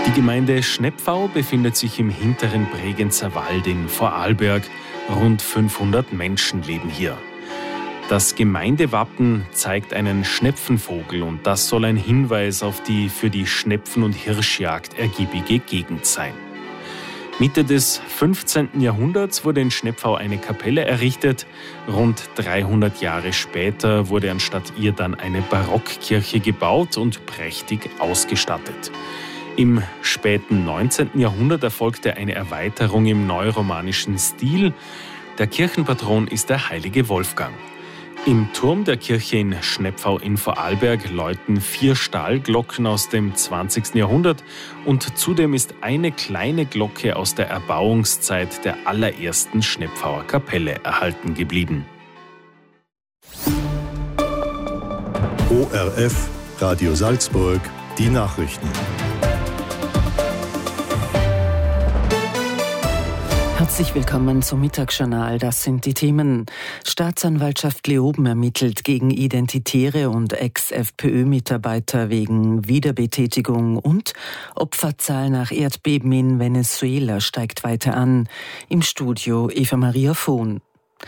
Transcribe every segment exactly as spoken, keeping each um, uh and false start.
Die Gemeinde Schnepfau befindet sich im hinteren Bregenzer Wald in Vorarlberg. Rund fünfhundert Menschen leben hier. Das Gemeindewappen zeigt einen Schnepfenvogel und das soll ein Hinweis auf die für die Schnepfen- und Hirschjagd ergiebige Gegend sein. Mitte des fünfzehnten Jahrhunderts wurde in Schnepfau eine Kapelle errichtet. Rund dreihundert Jahre später wurde anstatt ihr dann eine Barockkirche gebaut und prächtig ausgestattet. Im späten neunzehnten Jahrhundert erfolgte eine Erweiterung im neuromanischen Stil. Der Kirchenpatron ist der heilige Wolfgang. Im Turm der Kirche in Schnepfau in Vorarlberg läuten vier Stahlglocken aus dem zwanzigsten Jahrhundert und zudem ist eine kleine Glocke aus der Erbauungszeit der allerersten Schnepfauer Kapelle erhalten geblieben. O R F, Radio Salzburg, die Nachrichten. Herzlich willkommen zum Mittagsjournal. Das sind die Themen. Staatsanwaltschaft Leoben ermittelt gegen Identitäre und Ex-F P Ö-Mitarbeiter wegen Wiederbetätigung und Opferzahl nach Erdbeben in Venezuela steigt weiter an. Im Studio Eva Maria Vohn.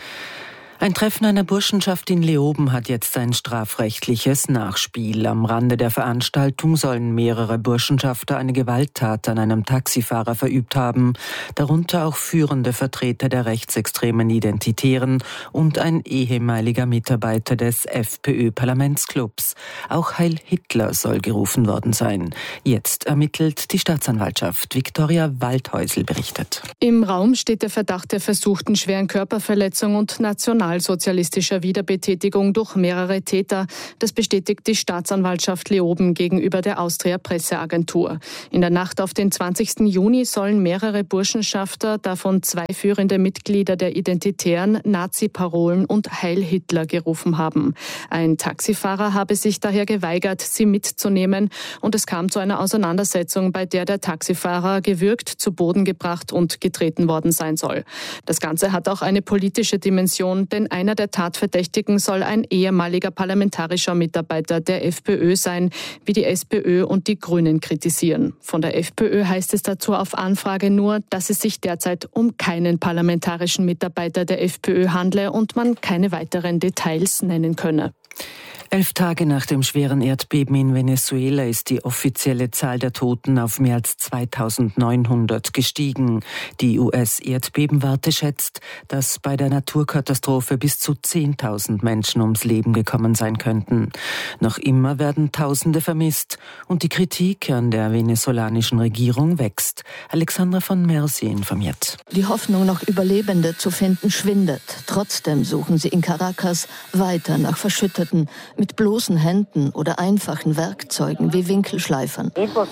Ein Treffen einer Burschenschaft in Leoben hat jetzt ein strafrechtliches Nachspiel. Am Rande der Veranstaltung sollen mehrere Burschenschafter eine Gewalttat an einem Taxifahrer verübt haben, darunter auch führende Vertreter der rechtsextremen Identitären und ein ehemaliger Mitarbeiter des F P Ö-Parlamentsclubs. Auch Heil Hitler soll gerufen worden sein. Jetzt ermittelt die Staatsanwaltschaft. Viktoria Waldhäusl berichtet. Im Raum steht der Verdacht der versuchten schweren Körperverletzung und national sozialistischer Wiederbetätigung durch mehrere Täter. Das bestätigt die Staatsanwaltschaft Leoben gegenüber der Austria Presseagentur. In der Nacht auf den zwanzigsten Juni sollen mehrere Burschenschafter, davon zwei führende Mitglieder der Identitären, Nazi-Parolen und Heil Hitler gerufen haben. Ein Taxifahrer habe sich daher geweigert, sie mitzunehmen und es kam zu einer Auseinandersetzung, bei der der Taxifahrer gewürgt, zu Boden gebracht und getreten worden sein soll. Das Ganze hat auch eine politische Dimension, denn einer der Tatverdächtigen soll ein ehemaliger parlamentarischer Mitarbeiter der F P Ö sein, wie die S P Ö und die Grünen kritisieren. Von der F P Ö heißt es dazu auf Anfrage nur, dass es sich derzeit um keinen parlamentarischen Mitarbeiter der F P Ö handle und man keine weiteren Details nennen könne. Elf Tage nach dem schweren Erdbeben in Venezuela ist die offizielle Zahl der Toten auf mehr als zweitausendneunhundert gestiegen. Die U S-Erdbebenwarte schätzt, dass bei der Naturkatastrophe bis zu zehntausend Menschen ums Leben gekommen sein könnten. Noch immer werden Tausende vermisst und die Kritik an der venezolanischen Regierung wächst. Alexandra von Mersi informiert. Die Hoffnung, noch Überlebende zu finden, schwindet. Trotzdem suchen sie in Caracas weiter nach Verschütteten, mit bloßen Händen oder einfachen Werkzeugen wie Winkelschleifern.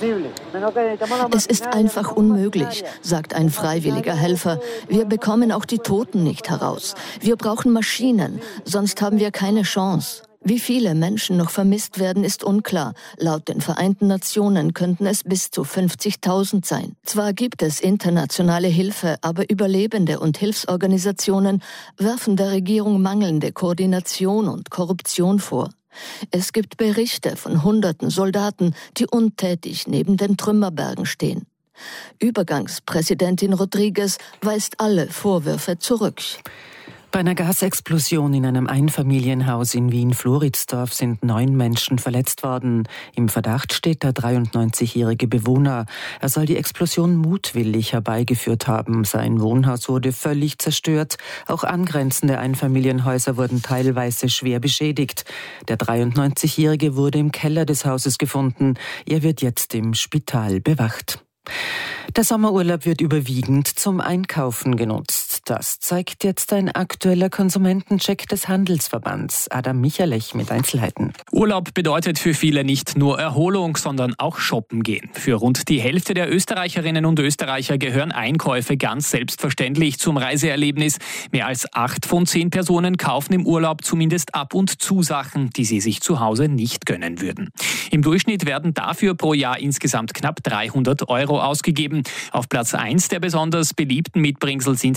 Es ist einfach unmöglich, sagt ein freiwilliger Helfer. Wir bekommen auch die Toten nicht heraus. Wir brauchen Maschinen, sonst haben wir keine Chance. Wie viele Menschen noch vermisst werden, ist unklar. Laut den Vereinten Nationen könnten es bis zu fünfzigtausend sein. Zwar gibt es internationale Hilfe, aber Überlebende und Hilfsorganisationen werfen der Regierung mangelnde Koordination und Korruption vor. Es gibt Berichte von hunderten Soldaten, die untätig neben den Trümmerbergen stehen. Übergangspräsidentin Rodriguez weist alle Vorwürfe zurück. Bei einer Gasexplosion in einem Einfamilienhaus in Wien-Floridsdorf sind neun Menschen verletzt worden. Im Verdacht steht der dreiundneunzigjährige Bewohner. Er soll die Explosion mutwillig herbeigeführt haben. Sein Wohnhaus wurde völlig zerstört. Auch angrenzende Einfamilienhäuser wurden teilweise schwer beschädigt. Der dreiundneunzigjährige wurde im Keller des Hauses gefunden. Er wird jetzt im Spital bewacht. Der Sommerurlaub wird überwiegend zum Einkaufen genutzt. Das zeigt jetzt ein aktueller Konsumentencheck des Handelsverbands. Adam Michalech mit Einzelheiten. Urlaub bedeutet für viele nicht nur Erholung, sondern auch shoppen gehen. Für rund die Hälfte der Österreicherinnen und Österreicher gehören Einkäufe ganz selbstverständlich zum Reiseerlebnis. Mehr als acht von zehn Personen kaufen im Urlaub zumindest ab und zu Sachen, die sie sich zu Hause nicht gönnen würden. Im Durchschnitt werden dafür pro Jahr insgesamt knapp dreihundert Euro ausgegeben. Auf Platz eins der besonders beliebten Mitbringsel sind dabei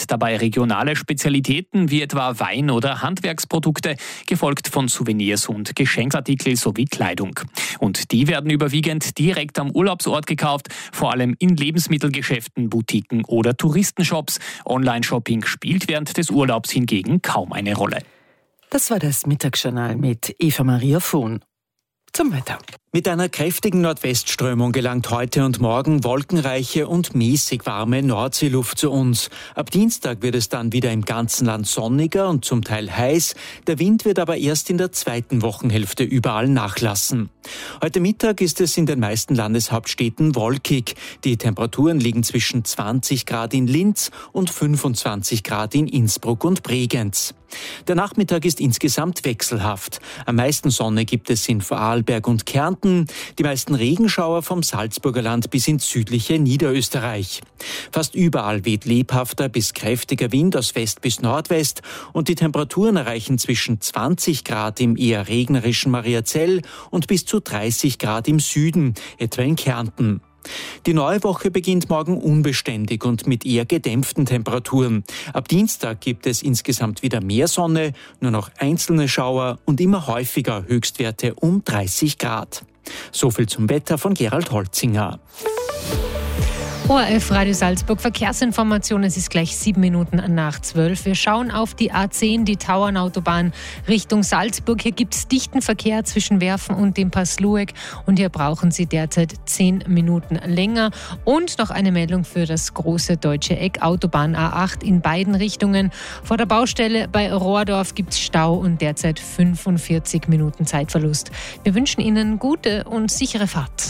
regionale Spezialitäten wie etwa Wein oder Handwerksprodukte, gefolgt von Souvenirs und Geschenksartikel sowie Kleidung. Und die werden überwiegend direkt am Urlaubsort gekauft, vor allem in Lebensmittelgeschäften, Boutiquen oder Touristenshops. Online-Shopping spielt während des Urlaubs hingegen kaum eine Rolle. Das war das Mittagsjournal mit Eva Maria Vohn. Zum Wetter. Mit einer kräftigen Nordwestströmung gelangt heute und morgen wolkenreiche und mäßig warme Nordseeluft zu uns. Ab Dienstag wird es dann wieder im ganzen Land sonniger und zum Teil heiß. Der Wind wird aber erst in der zweiten Wochenhälfte überall nachlassen. Heute Mittag ist es in den meisten Landeshauptstädten wolkig. Die Temperaturen liegen zwischen zwanzig Grad in Linz und fünfundzwanzig Grad in Innsbruck und Bregenz. Der Nachmittag ist insgesamt wechselhaft. Am meisten Sonne gibt es in Vorarlberg und Kärnten, die meisten Regenschauer vom Salzburger Land bis ins südliche Niederösterreich. Fast überall weht lebhafter bis kräftiger Wind aus West bis Nordwest und die Temperaturen erreichen zwischen zwanzig Grad im eher regnerischen Mariazell und bis zu dreißig Grad im Süden, etwa in Kärnten. Die neue Woche beginnt morgen unbeständig und mit eher gedämpften Temperaturen. Ab Dienstag gibt es insgesamt wieder mehr Sonne, nur noch einzelne Schauer und immer häufiger Höchstwerte um dreißig Grad. So viel zum Wetter von Gerald Holzinger. O R F Radio Salzburg, Verkehrsinformation, es ist gleich sieben Minuten nach zwölf. Wir schauen auf die A zehn, die Tauernautobahn Richtung Salzburg. Hier gibt es dichten Verkehr zwischen Werfen und dem Pass Lueck und hier brauchen Sie derzeit zehn Minuten länger. Und noch eine Meldung für das große deutsche Eck, Autobahn A acht in beiden Richtungen. Vor der Baustelle bei Rohrdorf gibt es Stau und derzeit fünfundvierzig Minuten Zeitverlust. Wir wünschen Ihnen gute und sichere Fahrt.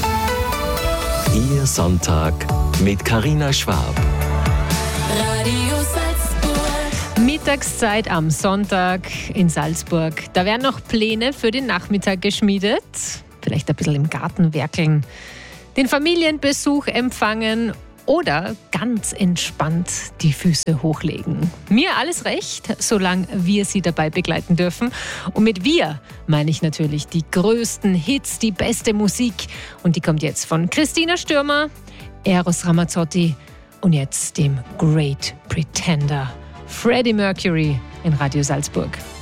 Ihr Sonntag mit Carina Schwab. Radio Salzburg. Mittagszeit am Sonntag in Salzburg. Da werden noch Pläne für den Nachmittag geschmiedet. Vielleicht ein bisschen im Garten werkeln, den Familienbesuch empfangen oder ganz entspannt die Füße hochlegen. Mir alles recht, solange wir Sie dabei begleiten dürfen. Und mit wir meine ich natürlich die größten Hits, die beste Musik. Und die kommt jetzt von Christina Stürmer, Eros Ramazzotti und jetzt dem Great Pretender, Freddie Mercury in Radio Salzburg.